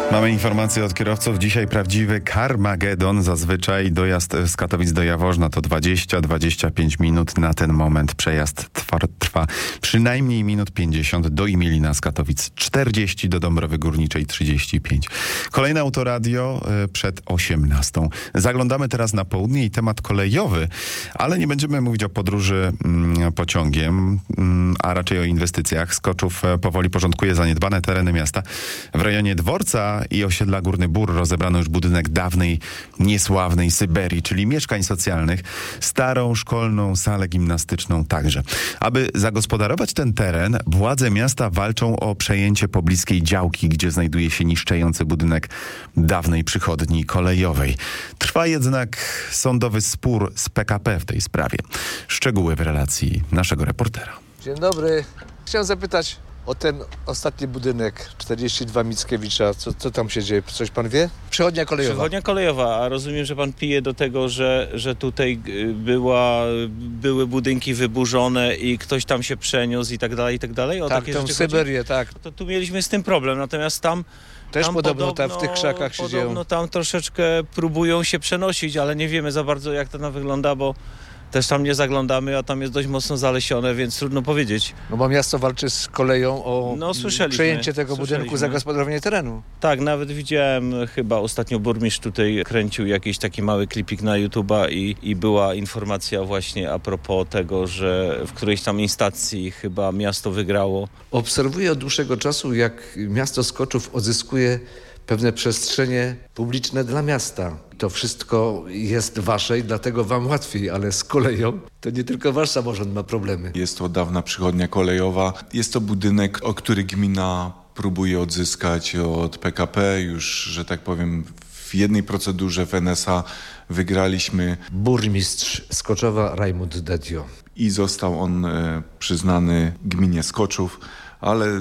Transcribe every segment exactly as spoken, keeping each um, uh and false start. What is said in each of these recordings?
Mamy informację od kierowców. Dzisiaj prawdziwy Carmagedon. Zazwyczaj dojazd z Katowic do Jaworzna to dwadzieścia do dwudziestu pięciu minut. Na ten moment przejazd trwa, trwa przynajmniej minut pięćdziesiąt. Do Imilina z Katowic czterdzieści, do Dąbrowy Górniczej trzydzieści pięć. Kolejne Autoradio przed osiemnastą. Zaglądamy teraz na południe i temat kolejowy, ale nie będziemy mówić o podróży mm, pociągiem, mm, a raczej o inwestycjach. Skoczów powoli porządkuje zaniedbane tereny miasta. W rejonie Dworca i osiedla Górny Bór rozebrano już budynek dawnej, niesławnej Syberii, czyli mieszkań socjalnych, starą szkolną salę gimnastyczną także. Aby zagospodarować ten teren, władze miasta walczą o przejęcie pobliskiej działki, gdzie znajduje się niszczejący budynek dawnej przychodni kolejowej. Trwa jednak sądowy spór z P K P w tej sprawie. Szczegóły w relacji naszego reportera. Dzień dobry. Chciałem zapytać o ten ostatni budynek czterdzieści dwa Mickiewicza. Co, co tam się dzieje? Coś pan wie? Przechodnia kolejowa. Przechodnia kolejowa, a rozumiem, że pan pije do tego, że, że tutaj była, były budynki wyburzone i ktoś tam się przeniósł i tak dalej, i tak dalej? O tak, takie tą rzeczy Syberię, chodzi? tak. To tu mieliśmy z tym problem, natomiast tam Też tam podobno, podobno tam w tych krzakach się dzieją. Podobno tam troszeczkę próbują się przenosić, ale nie wiemy za bardzo, jak to tam wygląda, bo też tam nie zaglądamy, a tam jest dość mocno zalesione, więc trudno powiedzieć. No bo miasto walczy z koleją o No, słyszeliśmy, przejęcie tego słyszeliśmy. budynku, zagospodarowanie terenu. Tak, nawet widziałem, chyba ostatnio burmistrz tutaj kręcił jakiś taki mały klipik na YouTube'a i, i była informacja właśnie a propos tego, że w którejś tam instacji chyba miasto wygrało. Obserwuję od dłuższego czasu, jak miasto Skoczów odzyskuje pewne przestrzenie publiczne dla miasta. To wszystko jest wasze i dlatego wam łatwiej, ale z koleją to nie tylko wasz samorząd ma problemy. Jest to dawna przychodnia kolejowa. Jest to budynek, o który gmina próbuje odzyskać od P K P. Już, że tak powiem, w jednej procedurze w N S A wygraliśmy. Burmistrz Skoczowa Rajmund Dedio. I został on e, przyznany gminie Skoczów, ale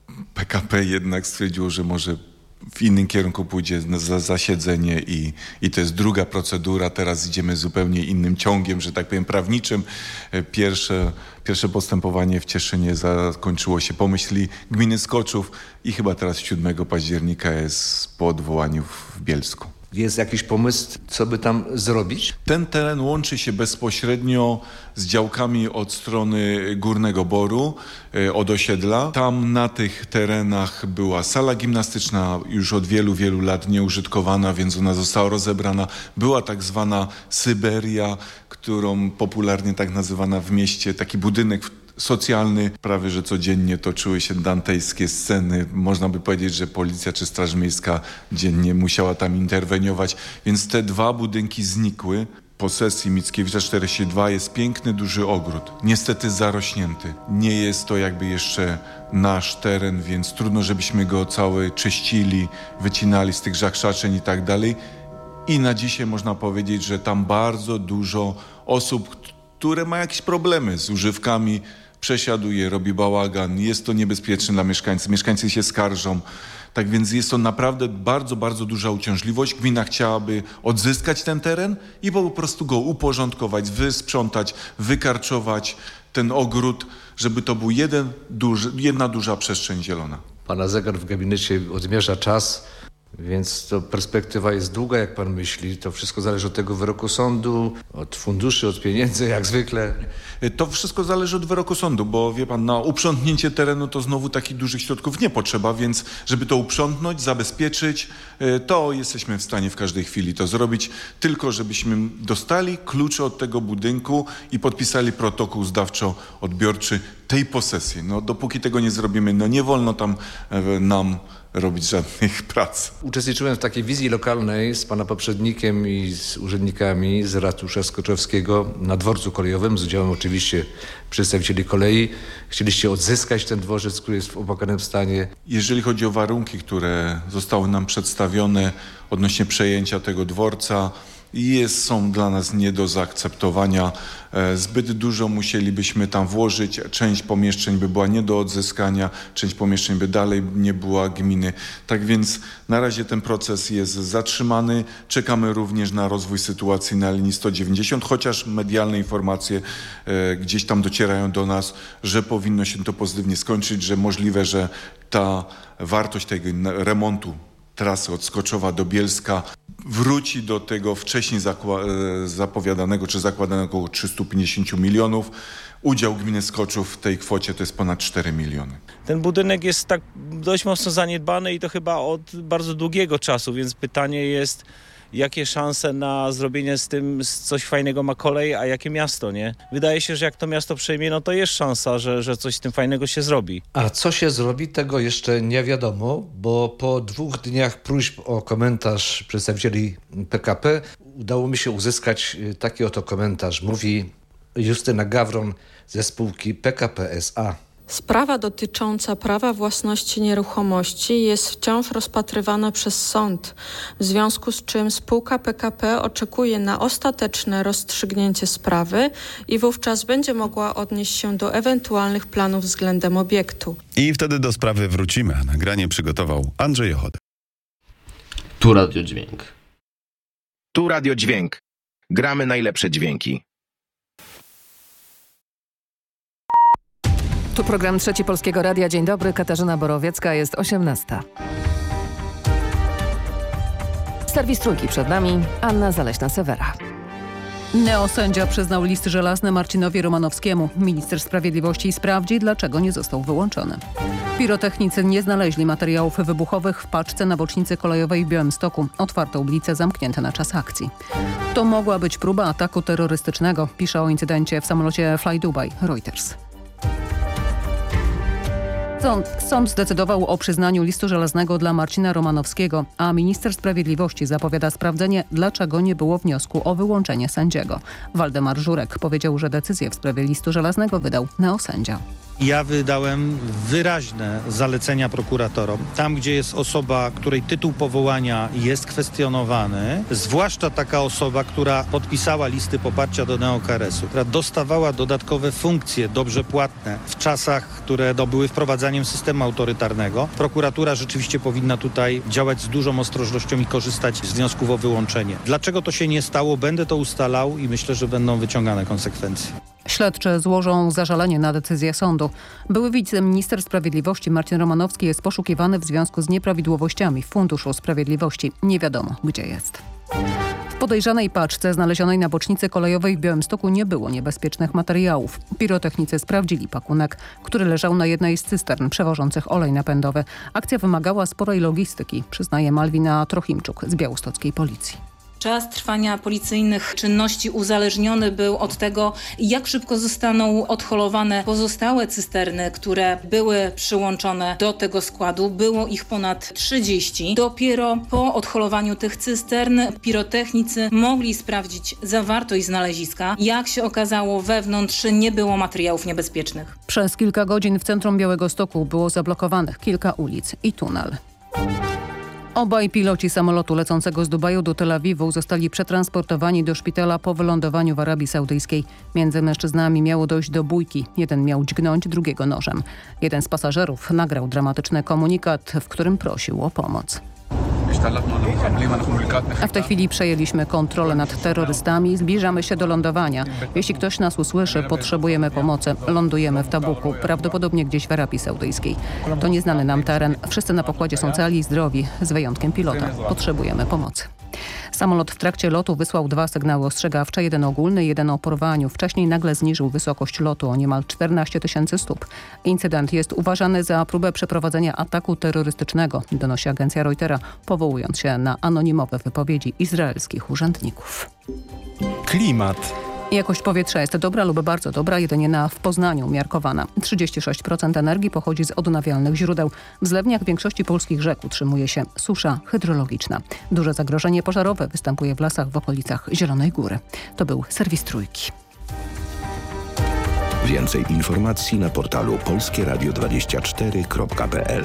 P K P jednak stwierdziło, że może w innym kierunku pójdzie za zasiedzenie i, i to jest druga procedura. Teraz idziemy zupełnie innym ciągiem, że tak powiem, prawniczym. Pierwsze, pierwsze postępowanie w Cieszynie zakończyło się po myśli gminy Skoczów i chyba teraz siódmego października jest po odwołaniu w Bielsku. Jest jakiś pomysł, co by tam zrobić? Ten teren łączy się bezpośrednio z działkami od strony Górnego Boru, od osiedla. Tam na tych terenach była sala gimnastyczna już od wielu, wielu lat nieużytkowana, więc ona została rozebrana. Była tak zwana Syberia, którą popularnie tak nazywana w mieście, taki budynek socjalny. Prawie że codziennie toczyły się dantejskie sceny. Można by powiedzieć, że policja czy Straż Miejska dziennie musiała tam interweniować. Więc te dwa budynki znikły. Po sesji Mickiewicza czterdzieści dwa jest piękny, duży ogród. Niestety zarośnięty. Nie jest to jakby jeszcze nasz teren, więc trudno, żebyśmy go cały czyścili, wycinali z tych żakrzaczeń i tak dalej. I na dzisiaj można powiedzieć, że tam bardzo dużo osób, które mają jakieś problemy z używkami, przesiaduje, robi bałagan, jest to niebezpieczne dla mieszkańców, mieszkańcy się skarżą. Tak więc jest to naprawdę bardzo, bardzo duża uciążliwość. Gmina chciałaby odzyskać ten teren i po prostu go uporządkować, wysprzątać, wykarczować ten ogród, żeby to był jeden duży, jedna duża przestrzeń zielona. Pana zegar w gabinecie odmierza czas, więc to perspektywa jest długa, jak pan myśli. To wszystko zależy od tego wyroku sądu, od funduszy, od pieniędzy, jak zwykle. To wszystko zależy od wyroku sądu, bo wie pan, na uprzątnięcie terenu to znowu takich dużych środków nie potrzeba, więc żeby to uprzątnąć, zabezpieczyć, to jesteśmy w stanie w każdej chwili to zrobić, tylko żebyśmy dostali klucze od tego budynku i podpisali protokół zdawczo-odbiorczy tej posesji. No dopóki tego nie zrobimy, no nie wolno tam nam robić żadnych prac. Uczestniczyłem w takiej wizji lokalnej z pana poprzednikiem i z urzędnikami z ratusza skoczowskiego na dworcu kolejowym, z udziałem oczywiście przedstawicieli kolei. Chcieliście odzyskać ten dworzec, który jest w opłakanym stanie. Jeżeli chodzi o warunki, które zostały nam przedstawione odnośnie przejęcia tego dworca, jest, są dla nas nie do zaakceptowania. Zbyt dużo musielibyśmy tam włożyć. Część pomieszczeń by była nie do odzyskania, część pomieszczeń by dalej nie była gminy. Tak więc na razie ten proces jest zatrzymany. Czekamy również na rozwój sytuacji na linii sto dziewięćdziesiąt, chociaż medialne informacje e, gdzieś tam docierają do nas, że powinno się to pozytywnie skończyć, że możliwe, że ta wartość tego remontu trasy od Skoczowa do Bielska wróci do tego wcześniej zakła- zapowiadanego czy zakładanego około trzysta pięćdziesiąt milionów. Udział gminy Skoczów w tej kwocie to jest ponad cztery miliony. Ten budynek jest tak dość mocno zaniedbany i to chyba od bardzo długiego czasu, więc pytanie jest, jakie szanse na zrobienie z tym coś fajnego ma kolej, a jakie miasto, nie? Wydaje się, że jak to miasto przejmie, no to jest szansa, że, że coś z tym fajnego się zrobi. A co się zrobi, tego jeszcze nie wiadomo, bo po dwóch dniach próśb o komentarz przedstawicieli P K P udało mi się uzyskać taki oto komentarz. Mówi Justyna Gawron ze spółki P K P S A. Sprawa dotycząca prawa własności nieruchomości jest wciąż rozpatrywana przez sąd, w związku z czym spółka P K P oczekuje na ostateczne rozstrzygnięcie sprawy i wówczas będzie mogła odnieść się do ewentualnych planów względem obiektu. I wtedy do sprawy wrócimy, a nagranie przygotował Andrzej Ochota. Tu Radio Dźwięk. Tu Radio Dźwięk. Gramy najlepsze dźwięki. Tu program Trzeci Polskiego Radia. Dzień dobry, Katarzyna Borowiecka, jest osiemnasta. Serwis Trójki przed nami, Anna Zaleśna-Sewera. Neosędzia przyznał list żelazny Marcinowi Romanowskiemu. Minister Sprawiedliwości sprawdzi, dlaczego nie został wyłączony. Pirotechnicy nie znaleźli materiałów wybuchowych w paczce na bocznicy kolejowej w Białymstoku. Otwarto ulice zamknięte na czas akcji. To mogła być próba ataku terrorystycznego, pisze o incydencie w samolocie Fly Dubai Reuters. Sąd, sąd zdecydował o przyznaniu listu żelaznego dla Marcina Romanowskiego, a minister sprawiedliwości zapowiada sprawdzenie, dlaczego nie było wniosku o wyłączenie sędziego. Waldemar Żurek powiedział, że decyzję w sprawie listu żelaznego wydał neosędzia. Ja wydałem wyraźne zalecenia prokuratorom. Tam, gdzie jest osoba, której tytuł powołania jest kwestionowany, zwłaszcza taka osoba, która podpisała listy poparcia do neokaresu, która dostawała dodatkowe funkcje dobrze płatne w czasach, które no, były wprowadzaniem systemu autorytarnego, prokuratura rzeczywiście powinna tutaj działać z dużą ostrożnością i korzystać z wniosków o wyłączenie. Dlaczego to się nie stało? Będę to ustalał i myślę, że będą wyciągane konsekwencje. Śledczy złożą zażalenie na decyzję sądu. Były wiceminister sprawiedliwości Marcin Romanowski jest poszukiwany w związku z nieprawidłowościami w Funduszu Sprawiedliwości. Nie wiadomo, gdzie jest. W podejrzanej paczce znalezionej na bocznicy kolejowej w Białymstoku nie było niebezpiecznych materiałów. Pirotechnicy sprawdzili pakunek, który leżał na jednej z cystern przewożących olej napędowy. Akcja wymagała sporej logistyki, przyznaje Malwina Trochimczuk z białostockiej policji. Czas trwania policyjnych czynności uzależniony był od tego, jak szybko zostaną odholowane pozostałe cysterny, które były przyłączone do tego składu. Było ich ponad trzydzieści. Dopiero po odholowaniu tych cystern pirotechnicy mogli sprawdzić zawartość znaleziska. Jak się okazało, wewnątrz nie było materiałów niebezpiecznych. Przez kilka godzin w centrum Białegostoku było zablokowanych kilka ulic i tunel. Obaj piloci samolotu lecącego z Dubaju do Tel Awiwu zostali przetransportowani do szpitala po wylądowaniu w Arabii Saudyjskiej. Między mężczyznami miało dojść do bójki. Jeden miał dźgnąć drugiego nożem. Jeden z pasażerów nagrał dramatyczny komunikat, w którym prosił o pomoc. A w tej chwili przejęliśmy kontrolę nad terrorystami. Zbliżamy się do lądowania. Jeśli ktoś nas usłyszy, potrzebujemy pomocy. Lądujemy w Tabuku, prawdopodobnie gdzieś w Arabii Saudyjskiej. To nieznany nam teren. Wszyscy na pokładzie są cali i zdrowi, z wyjątkiem pilota. Potrzebujemy pomocy. Samolot w trakcie lotu wysłał dwa sygnały ostrzegawcze, jeden ogólny, jeden o porwaniu. Wcześniej nagle zniżył wysokość lotu o niemal czternaście tysięcy stóp. Incydent jest uważany za próbę przeprowadzenia ataku terrorystycznego, donosi agencja Reutera, powołując się na anonimowe wypowiedzi izraelskich urzędników. Klimat. Jakość powietrza jest dobra lub bardzo dobra, jedynie na w Poznaniu umiarkowana. trzydzieści sześć procent energii pochodzi z odnawialnych źródeł. W zlewniach większości polskich rzek utrzymuje się susza hydrologiczna. Duże zagrożenie pożarowe występuje w lasach w okolicach Zielonej Góry. To był serwis Trójki. Więcej informacji na portalu polskie radio dwadzieścia cztery kropka p l.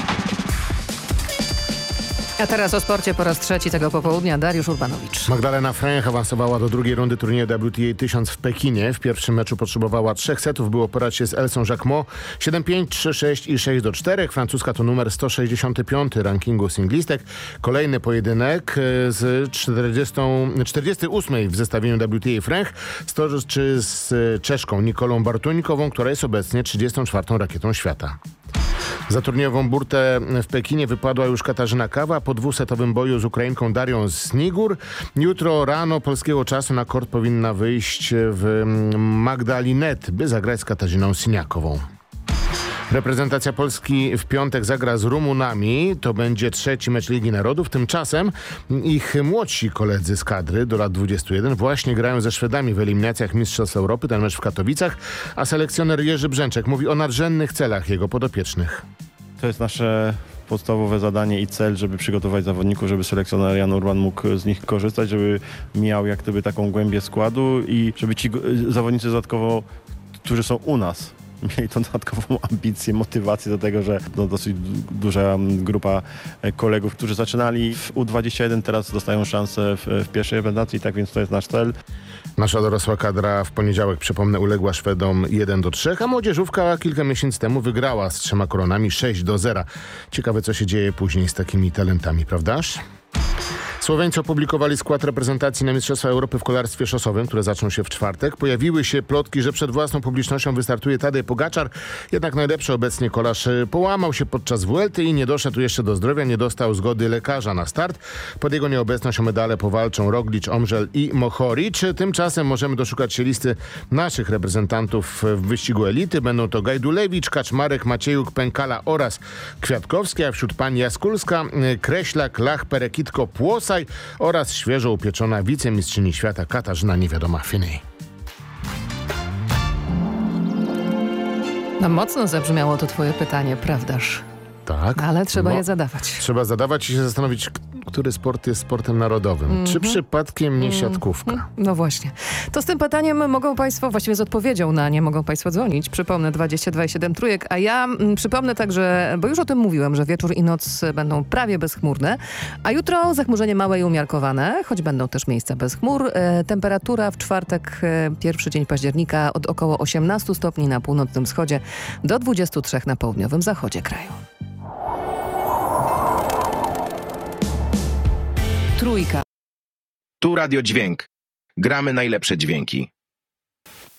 A teraz o sporcie po raz trzeci tego popołudnia Dariusz Urbanowicz. Magdalena Fręch awansowała do drugiej rundy turnieju W T A tysiąc w Pekinie. W pierwszym meczu potrzebowała trzech setów, by oporać się z Elsą Jacquemot. siedem pięć, trzy sześć i sześć do czterech. Francuska to numer sto sześćdziesiąty piąty rankingu singlistek. Kolejny pojedynek z czterdziestej ósmej w zestawieniu W T A Fręch stoczy z Czeszką Nikolą Bartuńkową, która jest obecnie trzydziestą czwartą rakietą świata. Za turniejową burtę w Pekinie wypadła już Katarzyna Kawa po dwusetowym boju z Ukrainką Darią Snigur. Jutro rano polskiego czasu na kort powinna wyjść w Magdalinet, by zagrać z Katarzyną Siniakową. Reprezentacja Polski w piątek zagra z Rumunami. To będzie trzeci mecz Ligi Narodów. Tymczasem ich młodsi koledzy z kadry do lat dwudziestu jeden właśnie grają ze Szwedami w eliminacjach Mistrzostw Europy. Ten mecz w Katowicach. A selekcjoner Jerzy Brzęczek mówi o nadrzędnych celach jego podopiecznych. To jest nasze podstawowe zadanie i cel, żeby przygotować zawodników, żeby selekcjoner Jan Urban mógł z nich korzystać, żeby miał jak gdyby taką głębię składu i żeby ci zawodnicy dodatkowo, którzy są u nas, mieli tą dodatkową ambicję, motywację do tego, że no, dosyć duża grupa kolegów, którzy zaczynali w U dwadzieścia jeden, teraz dostają szansę w, w pierwszej reprezentacji, tak więc to jest nasz cel. Nasza dorosła kadra w poniedziałek, przypomnę, uległa Szwedom jeden do trzech, a młodzieżówka kilka miesięcy temu wygrała z trzema koronami sześć do zera. Ciekawe, co się dzieje później z takimi talentami, prawdaż? Słoweńcy opublikowali skład reprezentacji na Mistrzostwa Europy w kolarstwie szosowym, które zaczną się w czwartek. Pojawiły się plotki, że przed własną publicznością wystartuje Tadej Pogaczar. Jednak najlepszy obecnie kolarz połamał się podczas Vuelty i nie doszedł jeszcze do zdrowia, nie dostał zgody lekarza na start. Pod jego nieobecność o medale powalczą Roglic, Omżel i Mohoric. Tymczasem możemy doszukać się listy naszych reprezentantów w wyścigu elity. Będą to Gajdulewicz, Kaczmarek, Maciejuk, Pękala oraz Kwiatkowski, a wśród pań Jaskulska, Kreślak, Lach, Perekitko, Płosaj oraz świeżo upieczona wicemistrzyni świata Katarzyna Niewiadoma Finney. No mocno zabrzmiało to twoje pytanie, prawdaż? Tak. Ale trzeba no, je zadawać. Trzeba zadawać i się zastanowić, który sport jest sportem narodowym. Mm-hmm. Czy przypadkiem nie siatkówka? Mm-hmm. No właśnie. To z tym pytaniem mogą państwo, właściwie z odpowiedzią na nie mogą państwo dzwonić. Przypomnę dwadzieścia dwa siedem trójek, a ja m, przypomnę także, bo już o tym mówiłem, że wieczór i noc będą prawie bezchmurne, a jutro zachmurzenie małe i umiarkowane, choć będą też miejsca bez chmur. E, temperatura w czwartek, e, pierwszy dzień października od około osiemnastu stopni na północnym wschodzie do dwudziestu trzech na południowym zachodzie kraju. Trójka. Tu Radio Dźwięk. Gramy najlepsze dźwięki.